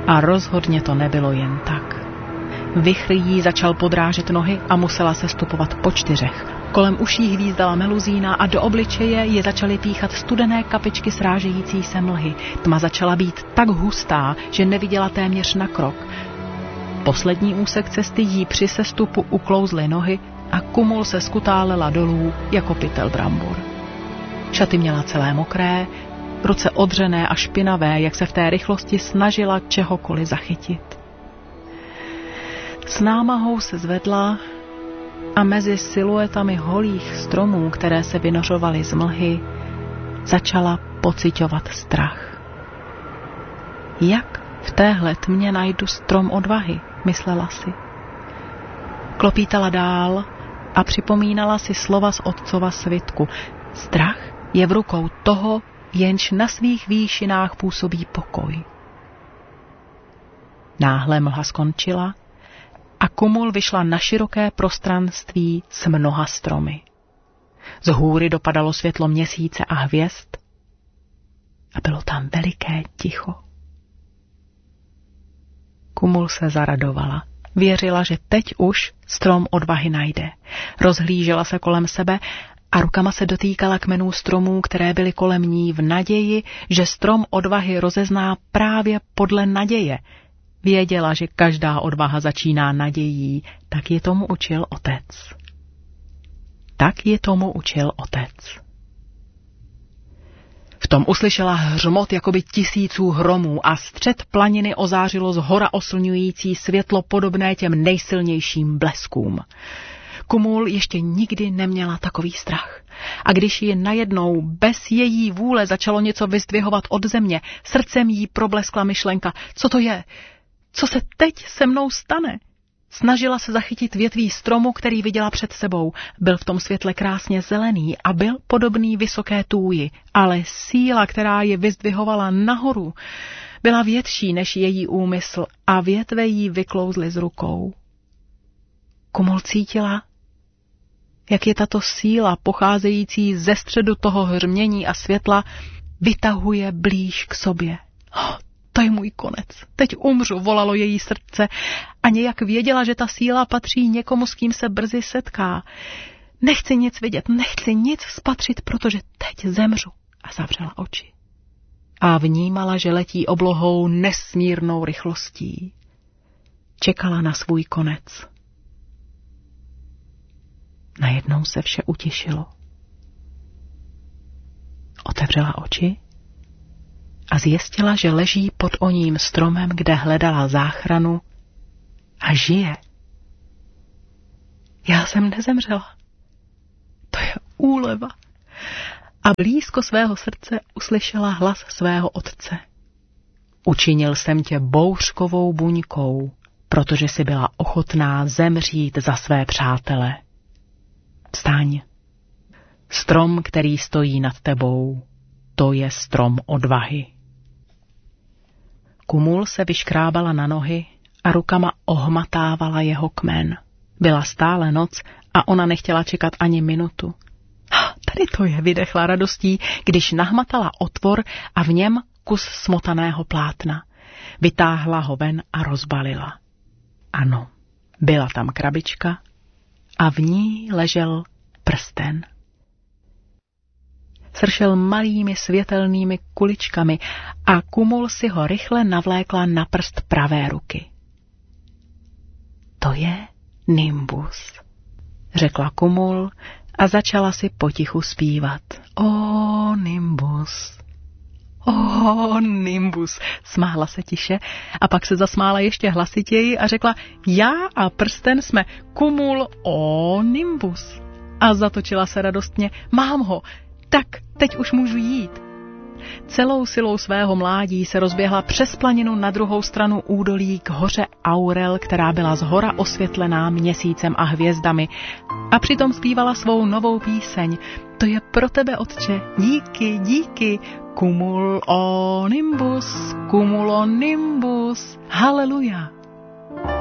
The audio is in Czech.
A rozhodně to nebylo jen tak. Vichr jí začal podrážet nohy a musela se stupovat po 4. Kolem uší hvízdala meluzína a do obličeje je začaly píchat studené kapičky srážející se mlhy. Tma začala být tak hustá, že neviděla téměř na krok. Poslední úsek cesty jí při sestupu uklouzly nohy a Kumul se skutálela dolů jako pytel brambor. Šaty měla celé mokré, ruce odřené a špinavé, jak se v té rychlosti snažila čehokoliv zachytit. S námahou se zvedla a mezi siluetami holých stromů, které se vynořovaly z mlhy, začala pociťovat strach. Jak v téhle tmě najdu strom odvahy, myslela si. Klopítala dál a připomínala si slova z otcova svitku. Strach je v rukou toho, jenž na svých výšinách působí pokoj. Náhle mlha skončila a Kumul vyšla na široké prostranství s mnoha stromy. Z hůry dopadalo světlo měsíce a hvězd a bylo tam veliké ticho. Kumul se zaradovala. Věřila, že teď už strom odvahy najde. Rozhlížela se kolem sebe a rukama se dotýkala kmenů stromů, které byly kolem ní v naději, že strom odvahy rozezná právě podle naděje. Věděla, že každá odvaha začíná nadějí, tak je tomu učil otec. V tom uslyšela hřmot jakoby tisíců hromů a střed planiny ozářilo zhora oslňující světlo podobné těm nejsilnějším bleskům. Kumul ještě nikdy neměla takový strach. A když ji najednou bez její vůle začalo něco vyzdvihovat od země, srdcem jí probleskla myšlenka, co to je? Co se teď se mnou stane? Snažila se zachytit větví stromu, který viděla před sebou. Byl v tom světle krásně zelený a byl podobný vysoké tůji, ale síla, která je vyzdvihovala nahoru, byla větší než její úmysl a větve jí vyklouzly z rukou. Kumul cítila, jak je tato síla, pocházející ze středu toho hřmění a světla, vytahuje blíž k sobě. To je můj konec. Teď umřu, volalo její srdce a nějak věděla, že ta síla patří někomu, s kým se brzy setká. Nechci nic vidět, nechci nic spatřit, protože teď zemřu. A zavřela oči. A vnímala, že letí oblohou nesmírnou rychlostí. Čekala na svůj konec. Najednou se vše utišilo. Otevřela oči a zjistila, že leží pod oním stromem, kde hledala záchranu a žije. Já jsem nezemřela. To je úleva. A blízko svého srdce uslyšela hlas svého otce. Učinil jsem tě bouřkovou buňkou, protože jsi byla ochotná zemřít za své přátele. Vstaň. Strom, který stojí nad tebou, to je strom odvahy. Kumul se vyškrábala na nohy a rukama ohmatávala jeho kmen. Byla stále noc a ona nechtěla čekat ani minutu. Tady to je, vydechla radostí, když nahmatala otvor a v něm kus smotaného plátna. Vytáhla ho ven a rozbalila. Ano, byla tam krabička a v ní ležel prsten. Sršel malými světelnými kuličkami a Kumul si ho rychle navlékla na prst pravé ruky. To je nimbus, řekla Kumul a začala si potichu zpívat. O nimbus, o nimbus, smála se tiše a pak se zasmála ještě hlasitěji a řekla, já a prsten jsme Kumul o nimbus. A zatočila se radostně, mám ho, tak teď už můžu jít. Celou silou svého mládí se rozběhla přes planinu na druhou stranu údolí k hoře Aurel, která byla zhora osvětlená měsícem a hvězdami, a přitom zpívala svou novou píseň. To je pro tebe, otče, díky, díky, cumulo nimbus, haleluja.